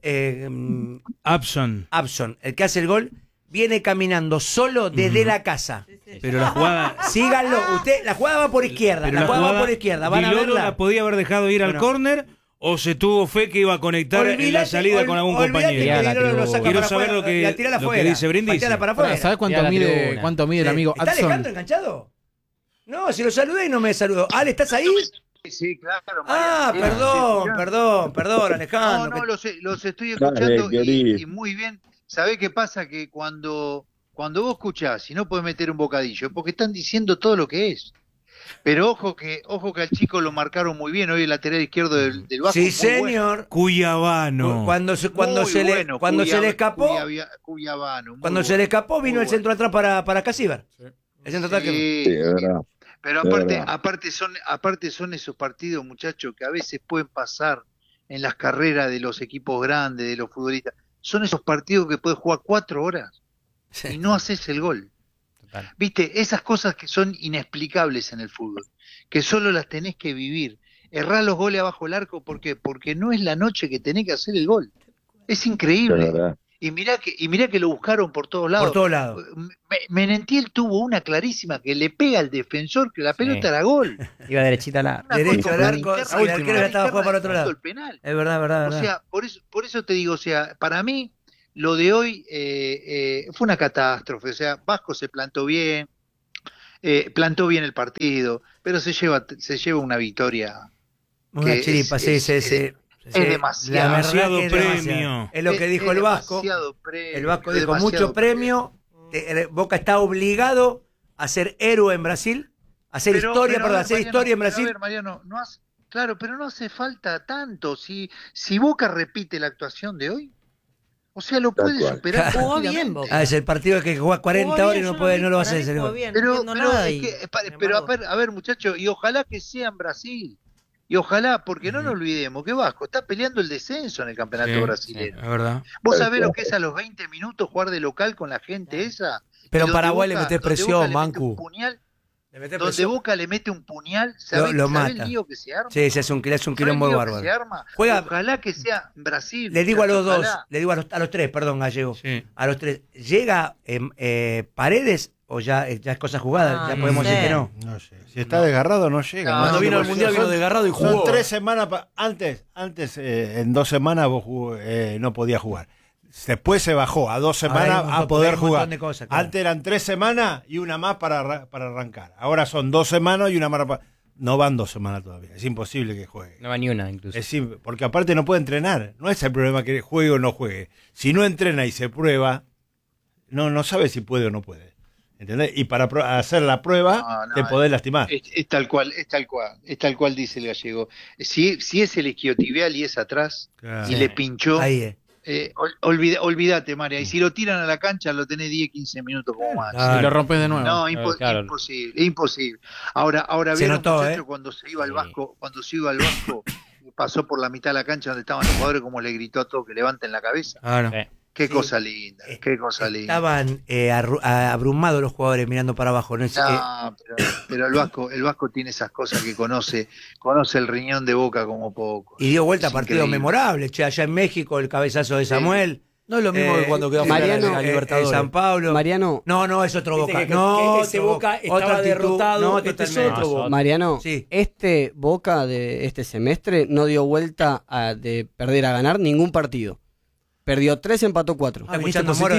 D: Abson.
B: el que hace el gol, viene caminando solo desde la casa.
D: Pero la jugada.
B: Síganlo, la jugada va por izquierda,
D: Pero
B: la jugada va por izquierda, van a
D: Viloro
B: verla.
D: la podía haber dejado ir al
B: Bueno.
D: córner o se tuvo fe que iba a conectar en la salida con algún compañero. Quiero saber lo que dice Brindisi.
B: para afuera.
L: ¿Sabes cuánto mide el amigo
B: ¿Está Alejandro
L: Adson?
B: enganchado? No, si lo saludé y no me saludó. Ale, ¿estás ahí?
M: Sí, claro.
B: Ah, perdón, Alejandro.
M: No, los estoy
K: Dale,
M: escuchando
K: querido.
M: y muy bien. ¿Sabés qué pasa? Que cuando vos escuchás y no podés meter un bocadillo, es porque están diciendo todo lo que es. Pero ojo que al chico lo marcaron muy bien, hoy el lateral izquierdo del Vasco.
B: Sí,
M: muy
B: señor.
M: bueno.
D: Cuyabano.
B: Cuando se le escapó, cuando se le escapó vino el centro atrás para Casíbar. El centro atrás que...
K: Sí, es verdad.
M: Pero
K: Es verdad.
M: aparte son esos partidos, muchachos, que a veces pueden pasar en las carreras de los equipos grandes, de los futbolistas. Son esos partidos que puedes jugar 4 horas y no haces el gol. Viste, esas cosas que son inexplicables en el fútbol, que solo las tenés que vivir. Errá los goles abajo del arco, ¿por qué? Porque no es la noche que tenés que hacer el gol. Es increíble.
K: Es verdad.
M: Y mirá que lo buscaron por todos lados.
B: Por todos lados.
M: Menentiel tuvo una clarísima que le pega al defensor, que la pelota era gol.
H: Iba derechita al arco.
B: Derecho al arco,
M: interna,
B: y el arquero ya estaba jugando para otro lado.
M: el penal.
B: Es verdad, verdad.
M: O sea, por eso te digo, o sea, para mí lo de hoy fue una catástrofe. O sea, Vasco se plantó bien el partido, pero se lleva una victoria.
B: Una chiripa, sí.
M: Es demasiado.
D: Premio.
B: Es lo que dijo el Vasco. El Vasco dijo mucho premio. Boca está obligado a ser héroe en Brasil, a hacer historia en Brasil.
M: A ver, Mariano, claro, pero no hace falta tanto. Si Boca repite la actuación de hoy, o sea, lo puede superar.
J: Jugó bien, Boca.
B: Es el partido que juega 40 horas y no lo va a hacer.
M: Pero a ver, muchachos, y ojalá que sea en Brasil. Y ojalá, porque no nos olvidemos que Vasco está peleando el descenso en el campeonato brasileño.
D: Es verdad.
M: ¿Vos sabés lo que es a los 20 minutos jugar de local con la gente esa?
G: Pero en
M: Donde
G: Paraguay le
M: Boca-
G: metés
M: donde
G: presión,
M: Boca le mete
G: Mancu.
M: un puñal,
G: Le metés
M: donde
G: presión.
M: Boca le mete un puñal, ¿sabés
B: Lo
M: el
B: mata.
M: lío que se arma?
B: Sí, se hace un quilombo
M: ¿Sabés el lío que
B: bárbaro.
M: se arma?
B: Juega-
M: Ojalá que sea en Brasil.
B: Le digo a los
M: muchachos,
B: dos,
M: ojalá.
B: le digo a los tres, perdón, Gallego.
D: Sí.
B: A los tres. ¿Llega Paredes o ya es cosa jugada? Ya podemos decir que no.
I: No sé. Si está desgarrado, no llega.
M: No,
G: Cuando
M: no,
G: vino al
M: porque
G: Mundial vino desgarrado y
I: Son
G: jugó.
I: 3 semanas. Antes en 2 semanas vos no podías jugar. Después se bajó a 2 semanas a poder jugar.
B: De cosas, claro.
I: Antes eran 3 semanas y una más para arrancar. Ahora son 2 semanas y una más para... No van 2 semanas todavía. Es imposible que juegue.
H: No va ni una, incluso.
I: Porque aparte no puede entrenar. No es el problema que juegue o no juegue. Si no entrena y se prueba, no sabe si puede o no puede. ¿Entendés? Y para hacer la prueba te podés lastimar.
M: Es tal cual dice el Gallego. Si es el isquiotibial y es atrás,
I: Claro.
M: y le pinchó,
B: Ahí es.
M: olvídate, María. Y si lo tiran a la cancha, lo tenés 10, 15 minutos como más.
L: Y lo rompes de nuevo.
M: No,
H: claro.
M: imposible. Ahora
B: Se
M: vieron,
B: notó,
M: muchachos, cuando se iba al Vasco, pasó por la mitad de la cancha donde estaban los jugadores, como le gritó a todos que levanten la cabeza.
D: Claro.
M: Qué cosa linda, qué cosa linda.
B: Estaban abrumados los jugadores mirando para abajo. ¿No?
M: Pero el Vasco tiene esas cosas que conoce el riñón de Boca como poco.
B: Y dio vuelta a
M: Es
B: partidos
M: increíble.
B: memorables. Che, allá en México, el cabezazo de Samuel.
G: No es lo mismo que cuando quedó fuera de la Libertadores.
B: San Pablo.
E: Mariano.
B: No, es otro
G: Viste
B: Boca.
G: que
B: no,
G: ese
B: otro
G: Boca estaba
B: otra actitud.
G: derrotado,
B: No,
G: este es
B: totalmente.
G: otro Boca.
E: Mariano,
B: Sí.
E: este Boca de este semestre no dio vuelta de perder a ganar ningún partido. Perdió 3, empató 4.
B: Está escuchando Moro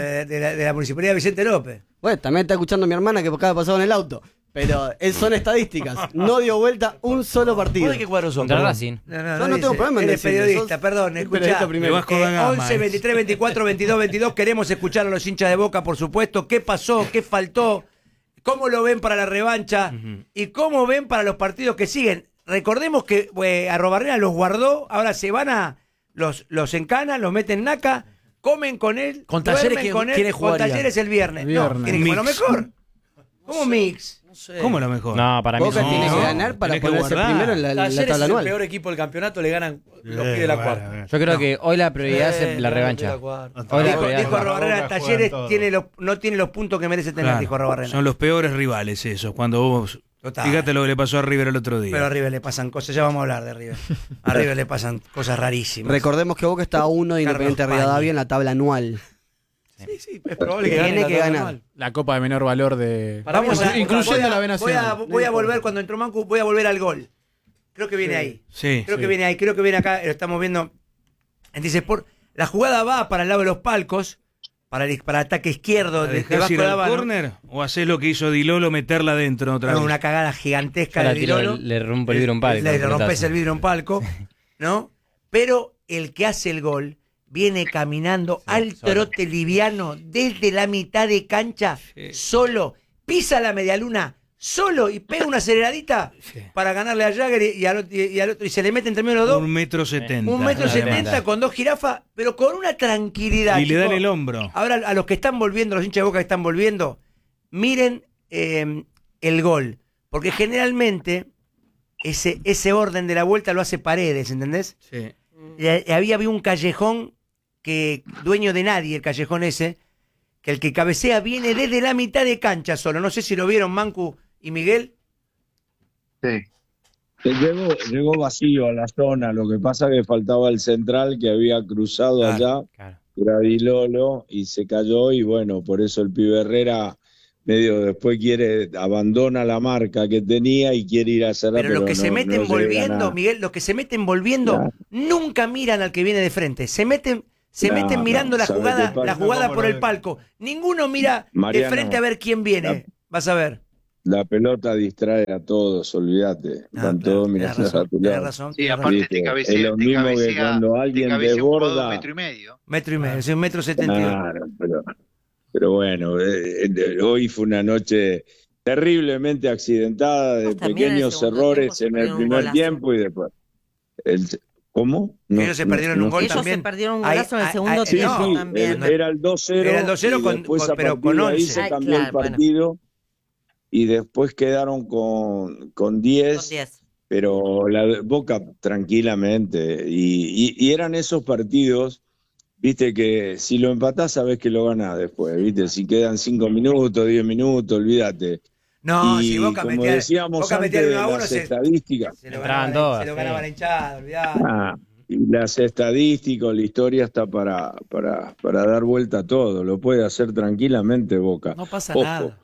B: de la Municipalidad de Vicente López.
E: Bueno, también está escuchando mi hermana que acaba de pasar en el auto. Pero son estadísticas. No dio vuelta un solo partido.
G: ¿Vos de qué cuadro son?
H: Contra
G: perdón?
H: Racing.
E: Yo no tengo problema en
B: Eres
E: decirle,
B: periodista,
E: sos
B: perdón, escuchá.
E: periodista primero.
D: El Vasco da Gama,
B: 11, 23, 24, 22, 22. Queremos escuchar a los hinchas de Boca, por supuesto. ¿Qué pasó? ¿Qué faltó? ¿Cómo lo ven para la revancha? ¿Y cómo ven para los partidos que siguen? Recordemos que Arrobarrena los guardó, ahora se van a... Los encanan, los meten naca, comen con él,
G: Con Talleres,
B: duermen con él,
G: ¿quiénes
B: con
G: jugarían?
B: Talleres el viernes.
L: El viernes.
B: No, tiene que ser lo
D: Mix.
B: mejor. ¿Cómo mix?
G: No sé.
D: ¿Cómo lo mejor?
H: No, para mí
E: Boca
H: no.
E: tiene que
D: No,
E: ganar para
D: tenés que
E: ponerse
D: guardar.
E: primero en la
G: Talleres
E: tabla
G: es el
E: anual.
G: peor equipo del campeonato, le ganan los pibes de la cuarta.
H: Yo creo que hoy la prioridad es la revancha.
G: Los pibes de la cuarta.
H: Hoy la
B: Dijo
H: prioridad es la
B: Arrobarrena,
I: Boca
B: Talleres
I: juegan
B: no tiene los puntos que merece tener,
D: Claro,
B: dijo Arrobarrena.
D: son los peores rivales esos. Cuando vos...
B: Total.
D: Fíjate lo que le pasó a River el otro día.
B: Pero a River le pasan cosas, ya vamos a hablar de River. A River le pasan cosas rarísimas.
E: Recordemos que Boca está a 1 de Independiente
B: Carlos
E: Rivadavia en la tabla anual.
G: Sí, es probable que
E: Tiene
G: gane la
E: que
G: tabla
E: ganar.
G: anual.
L: La copa de menor valor de.
G: Para mí,
L: incluyendo la B
B: voy
L: Nacional.
B: a volver, cuando entró Mancu, voy a volver al gol. Creo que viene ahí.
D: Sí.
B: Creo que viene ahí, creo que viene acá, lo estamos viendo en Dice Sport. La jugada va para el lado de los palcos, para el ataque izquierdo de
D: ¿Dejás
B: Vasco
D: ir
B: da
D: al
B: Gama.
D: córner o hacés lo que hizo Dilolo, meterla adentro otra
B: No,
D: vez?
B: una cagada gigantesca
H: Ahora
B: de Dilolo.
H: le rompo el vidrio a un palco.
B: Le rompes el vidrio a un palco, ¿no? Pero el que hace el gol viene caminando al trote liviano desde la mitad de cancha, solo, pisa la medialuna, solo, y pega una aceleradita para ganarle a Jagger y al otro, y se le mete entre medio los dos.
D: 1,70 m.
B: 1,70 m con 2 jirafas, pero con una tranquilidad.
D: Y le dan
B: chicos.
D: el hombro.
B: Ahora, a los que están volviendo, los hinchas de Boca que están volviendo, miren el gol. Porque generalmente ese orden de la vuelta lo hace Paredes, ¿entendés?
D: Sí.
B: Y había un callejón que dueño de nadie, el callejón ese, que el que cabecea viene desde la mitad de cancha solo. No sé si lo vieron Mancu y Miguel.
M: Sí.
K: Llegó vacío a la zona, lo que pasa que faltaba el central que había cruzado allá Gradilolo y se cayó y bueno, por eso el pibe Herrera medio después abandona la marca que tenía y quiere ir a cerrar.
B: Pero los que se meten
K: llega
B: volviendo,
K: nada.
B: Miguel, los que se meten volviendo,
K: Claro.
B: nunca miran al que viene de frente. Se meten mirando la
K: ¿sabes
B: jugada,
K: qué pasa?
B: la jugada por el palco. Ninguno mira de
K: Mariano,
B: frente a ver quién viene. Vas a ver.
K: La pelota distrae a todos, olvídate. Están todos mirando a tu lado.
M: Sí, aparte
K: ¿Viste?
M: te cabecea,
K: Es lo mismo que cuando alguien
M: un jugador
K: desborda.
M: 1,5 metros.
B: Metro y medio, es 1,72 metros.
K: Claro, pero bueno, hoy fue una noche terriblemente accidentada de
J: también
K: pequeños
J: en el segundo
K: errores
J: tiempo se
K: en el
J: perdieron un
K: primer
J: golazo.
K: tiempo y después. ¿Cómo?
B: Ellos se perdieron un gol
J: Ellos
B: también.
J: se perdieron un golazo en el segundo
K: Sí,
J: tiempo
K: sí,
J: también.
K: era el 2-0.
B: Era el 2-0
K: y
B: con-
K: después
B: con-
K: a
B: pero
K: partir
B: con
K: de ahí
B: 11.
K: se cambió
J: claro,
K: el partido y después quedaron con 10.
J: Con 10.
K: Pero la Boca tranquilamente. Y eran esos partidos, viste, que si lo empatás sabés que lo ganás después, viste. Si quedan 5 minutos, 10 minutos, olvídate.
B: No,
K: y
B: si Boca
K: como
B: metía,
K: decíamos
B: Boca
K: antes
B: metía el
K: de
B: 1-1,
K: las
B: se
K: estadísticas.
B: lo ganaba la hinchada, olvidate.
K: Y las estadísticas, la historia está para dar vuelta a todo. Lo puede hacer tranquilamente Boca.
B: No pasa
K: Ojo,
B: nada.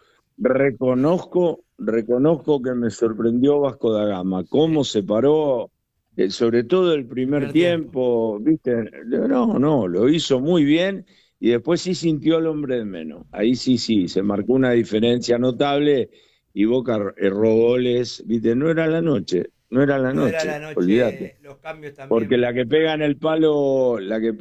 K: Reconozco que me sorprendió Vasco da Gama, cómo se paró, sobre todo el primer tiempo, ¿viste? No, lo hizo muy bien y después sí sintió al hombre de menos. Ahí sí, se marcó una diferencia notable y Boca erró goles, ¿viste? No era la noche, olvídate.
B: Los cambios también.
K: Porque la que pega en el palo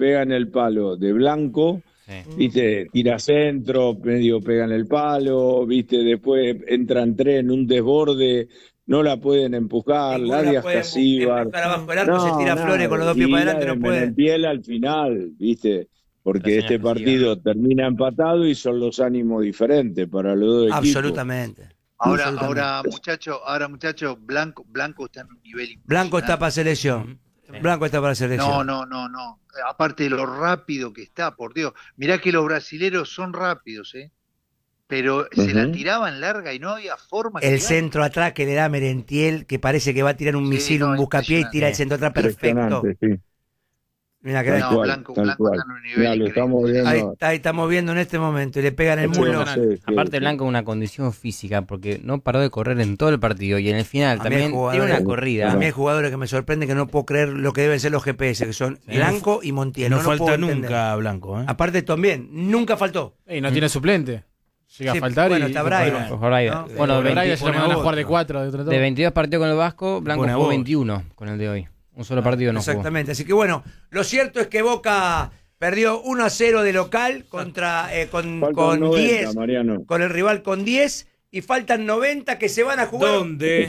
K: de Blanco, viste, tira centro, medio pega en el palo, viste, después entran tres en un desborde, no la pueden empujar,
B: Ninguno
K: la de
B: la puede
K: Ascasíbar.
B: empujar abajo el arco, se tira Flores con los dos pies para adelante, no puede.
K: Piel al final, viste, porque este partido termina empatado y son los ánimos diferentes para los dos equipos.
B: Absolutamente.
M: Ahora muchacho, Blanco está en un nivel impresionante.
B: Blanco está para selección. Blanco está para selección.
M: No. Aparte de lo rápido que está, por Dios. Mirá que los brasileros son rápidos, pero se la tiraban larga y no había forma.
B: El centro atrás que le da Merentiel, que parece que va a tirar un misil, un buscapié y tira el centro atrás perfecto. Mira que
M: Blanco está en un nivel
K: lo estamos viendo.
B: ahí estamos viendo en este momento y le pegan el mulo.
H: Aparte Blanco una condición física porque no paró de correr en todo el partido y en el final
B: A mí
H: también tiene una corrida.
B: A mí hay jugadores que me sorprende que no puedo creer lo que deben ser los GPS, que son Blanco y Montiel.
D: No
B: lo
D: falta
B: puedo
D: nunca
B: entender.
D: Blanco.
B: Aparte también, nunca faltó.
L: Y no tiene suplente. Llega
B: Sí,
L: a faltar
B: bueno,
L: y...
B: está Braida.
H: Por Braida.
B: ¿no?
H: Bueno,
L: Por Braida
H: 20
L: se lo mandan a jugar de 4.
H: de 22 partidos con el Vasco, Blanco
D: Buena
H: jugó
D: voz.
H: 21 con el de hoy. Un solo partido no jugó.
B: Exactamente, así que bueno, lo cierto es que Boca perdió 1-0 de local contra con
K: 90,
B: 10,
K: Mariano.
B: con el rival con 10 y faltan 90 que se van a jugar.
D: ¿Dónde?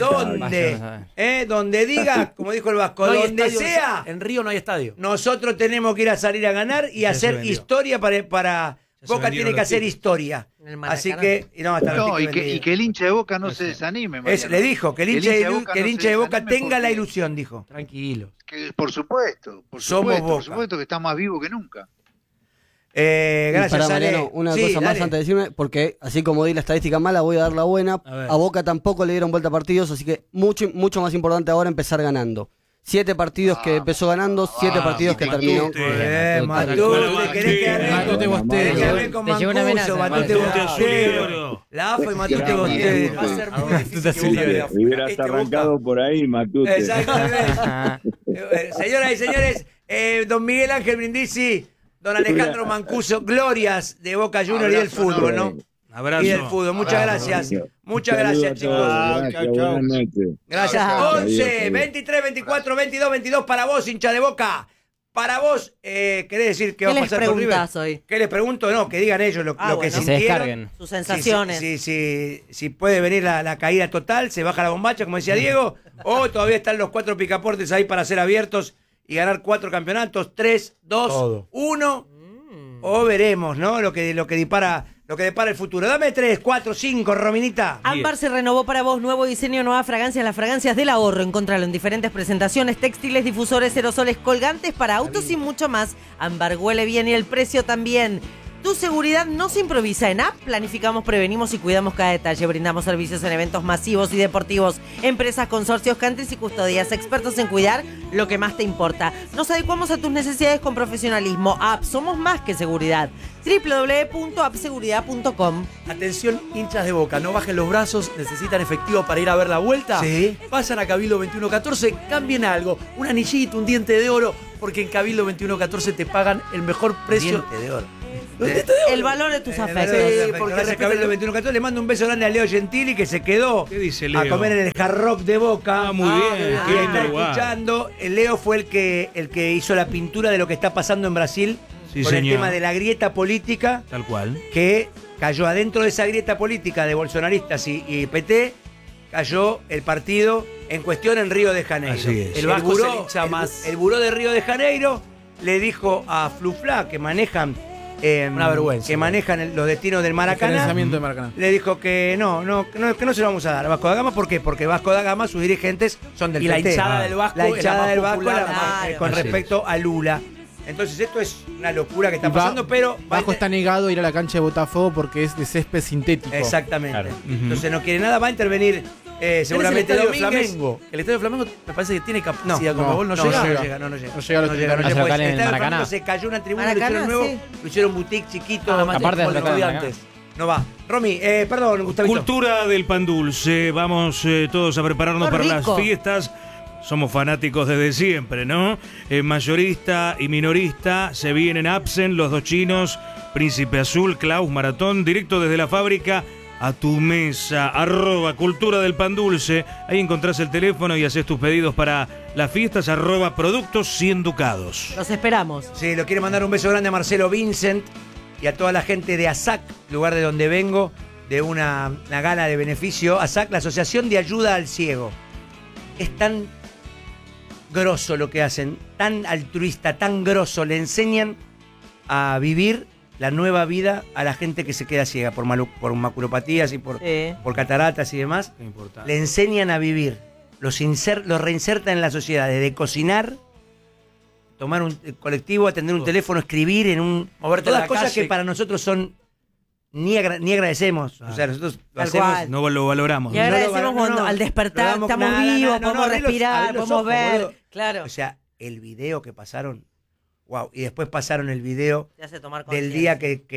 B: Donde diga, como dijo el Vasco,
G: No hay
B: donde
G: estadio,
B: sea,
G: en Río no hay estadio.
B: nosotros tenemos que ir a salir a ganar y
D: Ya se
B: hacer
D: vendió.
B: historia para
D: Ya se
B: Boca
D: vendieron
B: tiene que
D: los
B: hacer
D: tickets.
B: historia.
J: En el Maracaná.
B: Así que
M: Y que el hincha de Boca no se desanime. Mariano.
B: le dijo que el hincha de Boca
M: no se
B: tenga la
M: desanime
B: ilusión, dijo.
G: Tranquilo.
M: porque, por supuesto,
B: Somos Boca.
M: por supuesto que está más vivo que nunca.
E: Y
B: Gracias,
E: para
B: Ale.
E: Mariano, una
B: Sí,
E: cosa más
B: dale.
E: antes de decirme, porque así como di la estadística mala, voy a dar la buena.
D: A ver.
E: A Boca tampoco le dieron vuelta a partidos, así que mucho más importante ahora empezar ganando. 7 partidos que empezó ganando, 7 partidos que terminó.
B: Matute, querés que hable
L: Matute Bostero.
B: querés que hable con
H: Te llegó una
B: Mancuso,
H: amenaza,
B: Matute
D: Matute
B: Bostero.
D: Bostero.
B: La AFA y Matute Bostero. Va a ser muy difícil que Boca le gane.
K: Hubieras
B: Este
K: arrancado por ahí, Matute.
B: Exactamente. Señoras y señores, don Miguel Ángel Brindisi, don Alejandro Mancuso, glorias de Boca Juniors y del fútbol, ¿no?
D: Abrazo.
B: Y del fútbol. Muchas gracias. Muchas gracias, chicos.
K: Gracias, buenas noches.
B: Gracias.
K: Chao.
B: 11,
K: Adiós.
B: 23, 24, 22, 22 para vos, hincha de Boca. Para vos, ¿querés decir qué va a
J: ¿Qué les
B: pasar con River?
J: preguntás hoy?
B: ¿Qué les pregunto? No, que digan ellos lo que
J: bueno.
H: Que se
B: sintieron.
H: descarguen.
J: Sus sensaciones.
B: Si puede venir la caída total, se baja la bombacha, como decía Diego, o todavía están los 4 picaportes ahí para ser abiertos y ganar 4 campeonatos, 3, 2,
G: Todo.
B: 1, o veremos, ¿no? Lo que depara el futuro. Dame 3, 4, 5, Rominita.
J: Ámbar se renovó para vos, nuevo diseño, nueva fragancia, las fragancias del ahorro. Encontralo en diferentes presentaciones, textiles, difusores, aerosoles, colgantes para autos y mucho más. Ámbar huele bien y el precio también. Tu seguridad no se improvisa. En App planificamos, prevenimos y cuidamos cada detalle. Brindamos servicios en eventos masivos y deportivos, empresas, consorcios, countries y custodias, expertos en cuidar lo que más te importa. Nos adecuamos a tus necesidades con profesionalismo. App, somos más que seguridad. www.appseguridad.com.
G: Atención, hinchas de Boca, no bajen los brazos, necesitan efectivo para ir a ver la vuelta.
B: Sí.
G: Vayan a Cabildo 2114, cambien algo, un anillito, un diente de oro, porque en Cabildo 2114 te pagan el mejor precio.
B: Diente de oro.
J: El valor de tus afectos.
B: Sí, porque gracias a Cabildo 2114 le mando un beso grande a Leo Gentili, que se quedó
D: ¿Qué dice Leo?
B: a comer en el Hard Rock de Boca.
D: Ah, muy bien.
B: Que
D: Qué
B: está
D: lindo lugar.
B: escuchando. El Leo fue el que hizo la pintura de lo que está pasando en Brasil
D: Sí,
B: con el
D: señor.
B: tema de la grieta política,
D: Tal cual.
B: que cayó adentro de esa grieta política de bolsonaristas y PT, cayó el partido en cuestión en Río de Janeiro.
D: Así es.
G: El Vasco es el hincha más.
B: El buró de Río de Janeiro le dijo a Flufla, que manejan
G: Una vergüenza.
B: que manejan los destinos del Maracaná,
L: Financiamiento de Maracaná.
B: le dijo que no se lo vamos a dar a Vasco da Gama. ¿Por qué? Porque Vasco da Gama, sus dirigentes son del
G: Y la
B: PT.
G: hinchada del Vasco
B: La
G: es la
B: hinchada
G: más
B: del Vasco
G: popular,
B: es la más-
J: claro.
B: con
D: Así
B: respecto a Lula. Entonces esto es una locura que está pasando, pero...
L: Vasco está negado a ir a la cancha de Botafogo porque es de césped sintético.
B: Exactamente.
L: Claro.
B: Entonces no quiere nada, va a intervenir seguramente
G: el Estadio
B: Domínguez.
G: Flamengo. El Estadio Flamengo me parece que tiene capacidad
B: No,
G: como gol, no llega.
L: llega.
B: No llega.
L: No llega a lo
B: No
L: que-
B: llega, no
H: Hace
B: se puede.
H: local en
B: El Estadio
H: Maracaná.
B: Flamengo se cayó una tribuna, lo
J: Maracaná,
B: hicieron nuevo,
J: sí.
B: lo hicieron boutique chiquito.
H: Aparte
G: como
H: de
G: los estudiantes.
B: No va. Romy, perdón, Gustavito.
D: Cultura del pan dulce. Vamos todos a prepararnos
J: Qué
D: para las
J: rico.
D: fiestas. Somos fanáticos desde siempre, ¿no? Mayorista y minorista. Se vienen Absen, los dos chinos, Príncipe Azul, Klaus, Maratón. Directo desde la fábrica a tu mesa. @ Cultura del pan dulce. Ahí encontrás el teléfono y haces tus pedidos para las fiestas. @ Productos 100 ducados.
J: Los esperamos.
B: Sí, lo quiere mandar un beso grande a Marcelo Vincent y a toda la gente de ASAC, lugar de donde vengo, de una gala de beneficio. ASAC, la Asociación de Ayuda al Ciego. Es tan grosso lo que hacen, tan altruista, tan grosso. Le enseñan a vivir la nueva vida a la gente que se queda ciega por maculopatías y por cataratas y demás. Le enseñan a vivir, los reinsertan en la sociedad, desde cocinar, tomar un colectivo, atender un teléfono, escribir en un...
G: Moverte
B: todas
G: en la
B: cosas
G: calle.
B: que para nosotros son... Ni agradecemos. O sea, nosotros lo
J: Tal
B: hacemos...
J: cual.
D: No lo valoramos.
J: Y agradecemos cuando al despertar estamos vivos, podemos respirar, podemos ver. Claro.
B: O sea, el video que pasaron, wow. Y después pasaron el video
J: Te hace tomar
B: del
J: conciencia.
B: día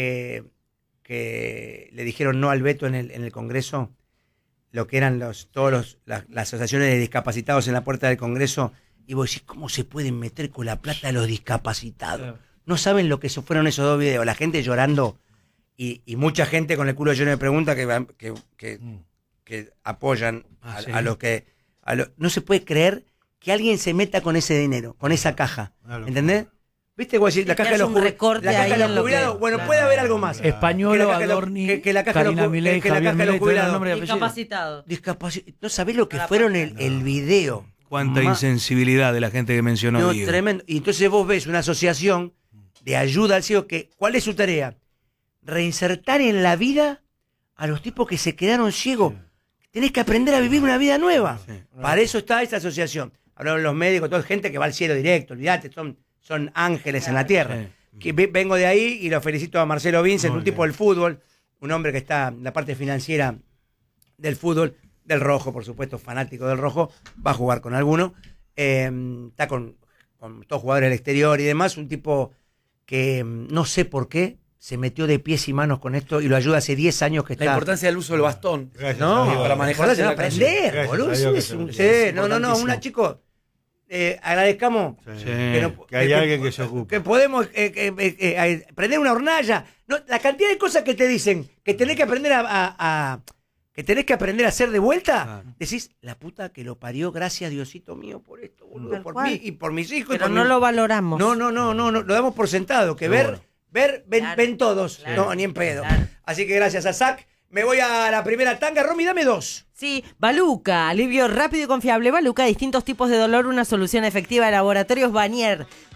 B: que le dijeron no al veto en el Congreso, lo que eran las asociaciones de discapacitados en la puerta del Congreso, y vos decís, ¿cómo se pueden meter con la plata a los discapacitados? No saben lo que fueron esos dos videos, la gente llorando y mucha gente con el culo lleno de preguntas que apoyan
D: Sí.
B: a los que... no se puede creer que alguien se meta con ese dinero, con esa caja, ¿entendés? ¿Viste? Voy a decir, la
J: Que
B: caja de
J: haya
B: los
J: un recorte
B: la caja
J: ahí
B: de los
J: en lo
B: jubilados.
J: que-
B: Bueno,
J: Claro.
B: puede haber algo más.
G: Españolo,
B: Que la caja de los-
G: Adorni,
B: que la caja de los-
G: Karina Milei,
B: que la
G: Javier
B: caja de los
G: Milei, te dan
B: jubilados.
G: nombre y apellido.
J: Discapacitado.
B: ¿No sabés lo que fueron el video?
D: Cuánta
B: Ma-
D: insensibilidad de la gente que mencionó
B: No,
D: Diego.
B: tremendo. Y entonces vos ves una asociación de ayuda al ciego que, ¿cuál es su tarea? Reinsertar en la vida a los tipos que se quedaron ciegos. Tenés que aprender a vivir una vida nueva. Para eso está esa asociación. Hablaron los médicos, toda gente que va al cielo directo, olvídate, son ángeles en la tierra. Que vengo de ahí y lo felicito a Marcelo Vincent, un tipo del fútbol, un hombre que está en la parte financiera del fútbol, del Rojo, por supuesto, fanático del Rojo, va a jugar con alguno. Está con todos jugadores del exterior y demás, un tipo que no sé por qué se metió de pies y manos con esto y lo ayuda hace 10 años que está.
G: La importancia del uso del bastón.
B: No,
G: para manejarse en la
B: aprender,
G: calle.
B: boludo.
G: Gracias a Dios
B: Es
G: que
B: un-
G: se-
B: sí, no, una chico. Agradezcamos
I: Que hay alguien que se ocupe.
B: que podemos prender una hornalla. No, la cantidad de cosas que te dicen que tenés que aprender que tenés que aprender a hacer de vuelta. Decís, la puta que lo parió, gracias Diosito mío por esto, boludo,
J: Tal
B: por
J: cual.
B: mí y por mis hijos. y
J: Pero
B: por
J: no
B: mi-
J: lo valoramos.
B: No, lo damos por sentado, que ven todos.
J: Claro.
B: No, ni en pedo.
J: Claro.
B: Así que gracias a Zach. Me voy a la primera tanga. Romy, dame 2.
J: Sí, Baluca, alivio rápido y confiable. Baluca, distintos tipos de dolor, una solución efectiva de Laboratorios Vanier.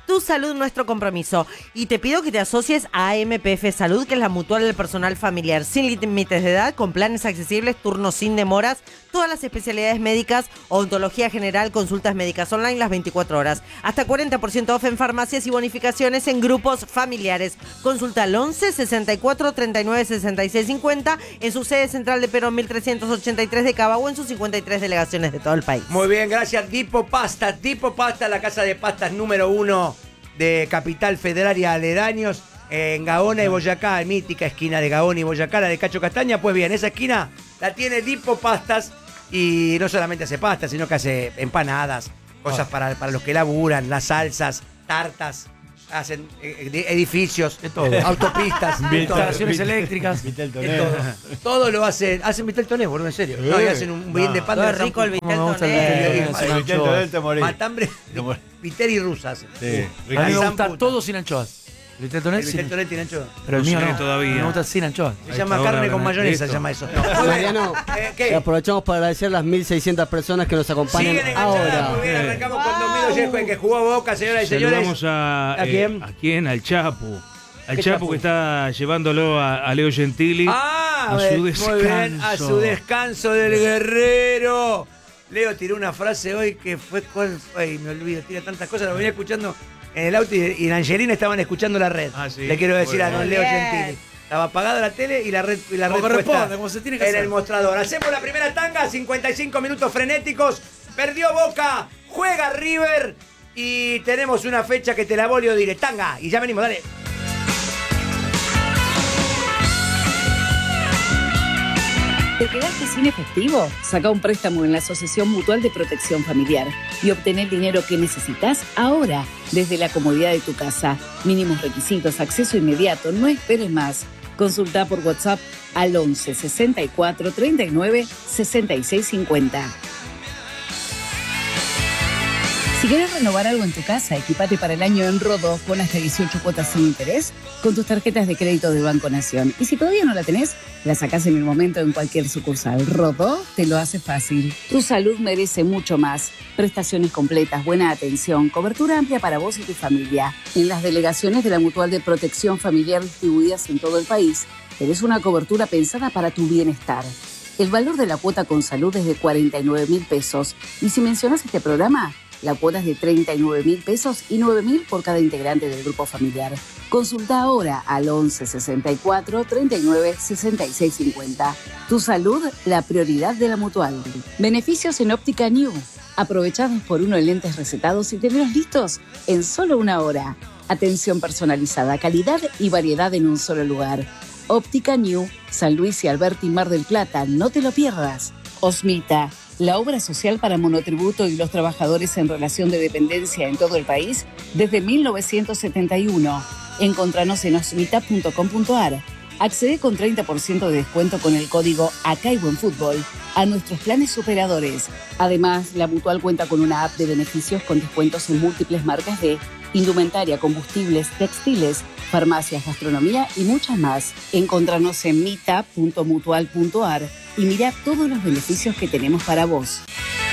J: Tu salud, nuestro compromiso. Y te pido que te asocies a MPF Salud, que es la mutual del personal familiar, sin límites de edad, con planes accesibles, turnos sin demoras, todas las especialidades médicas, odontología general, consultas médicas online las 24 horas. Hasta 40% off en farmacias y bonificaciones en grupos familiares. Consulta al 11 64 39 66 50 en su sede central de Perón 1383 de Cava o en sus 53 delegaciones de todo el país.
B: Muy bien, gracias. Dipo Pasta, la casa de pastas número 1 de Capital Federal y aledaños, en Gaona y Boyacá, mítica esquina de Gaona y Boyacá, la de Cacho Castaña. Pues bien, esa esquina la tiene Dipo Pastas y no solamente hace pastas, sino que hace empanadas, cosas para los que laburan, las salsas, tartas, hacen edificios,
G: de todo.
B: Autopistas,
G: instalaciones eléctricas,
I: Vitel
B: de todo. Todo lo hacen Vitel Toné, boludo, en serio. No, y hacen un bien de pan
J: Todo
B: de
J: es rico el Vitel
B: Toné.
I: El Vitel Toné te morís.
B: Matambre, Vitel y rusas.
I: Sí.
G: A mí me gusta todo sin anchoas. El Vitel Toné
B: El Vitel Toné tiene anchoas.
G: Pero el mío
D: sé
G: no.
D: todavía.
G: Me gusta sin anchoas.
B: Se llama carne con mayonesa, se llama eso.
E: Mariano,
B: ¿qué?
E: aprovechamos para agradecer a las 1.600 personas que nos acompañan
B: Siguen enganchadas.
E: ahora.
B: Muy bien, arrancamos con Don Mido Yesco, que jugó Boca, señoras y señores.
D: Saludamos
B: ¿A quién?
D: ¿A quién? Al Chapu. Al
B: ¿Qué
D: Chapu
B: Chapu?
D: que está llevándolo a Leo Gentili a su descanso.
B: Muy bien, a su descanso del guerrero. Leo tiró una frase hoy que fue ay, me olvido, tira tantas cosas, lo venía escuchando en el auto y en Angelina estaban escuchando la red.
D: Ah, sí.
B: Le quiero decir a
D: Muy
B: don
D: bien.
B: Leo Gentili. Estaba apagada la tele y la red
G: Como corresponde,
B: puesta
G: como se tiene que
B: en
G: hacer.
B: el mostrador. Hacemos la primera tanga, 55 minutos frenéticos. Perdió Boca, juega River y tenemos una fecha que te la voleo diré. Tanga, y ya venimos, dale.
N: ¿Te quedaste sin efectivo? Saca un préstamo en la Asociación Mutual de Protección Familiar y obtén el dinero que necesitas ahora, desde la comodidad de tu casa. Mínimos requisitos, acceso inmediato, no esperes más. Consulta por WhatsApp al 11 64 39 66 50. Si quieres renovar algo en tu casa, equipate para el año en Rodó con hasta 18 cuotas sin interés con tus tarjetas de crédito de Banco Nación. Y si todavía no la tenés, la sacás en el momento en cualquier sucursal. Rodó te lo hace fácil. Tu salud merece mucho más. Prestaciones completas, buena atención, cobertura amplia para vos y tu familia. En las delegaciones de la Mutual de Protección Familiar distribuidas en todo el país, tenés una cobertura pensada para tu bienestar. El valor de la cuota con salud es de 49.000 pesos. Y si mencionás este programa, la cuota es de 39.000 pesos y 9.000 por cada integrante del grupo familiar. Consulta ahora al 11 64 39 66 50. Tu salud, la prioridad de la Mutual. Beneficios en Óptica New. Aprovechá 2x1 en lentes recetados y tenerlos listos en solo una hora. Atención personalizada, calidad y variedad en un solo lugar. Óptica New, San Luis y Alberti, Mar del Plata. No te lo pierdas. Osmita, la obra social para monotributo y los trabajadores en relación de dependencia en todo el país desde 1971. Encontranos en osmita.com.ar. Accede con 30% de descuento con el código Acá hay Buen Fútbol a nuestros planes superadores. Además, la Mutual cuenta con una app de beneficios con descuentos en múltiples marcas de indumentaria, combustibles, textiles, farmacias, gastronomía y muchas más. Encontranos en mita.mutual.ar y mira todos los beneficios que tenemos para vos.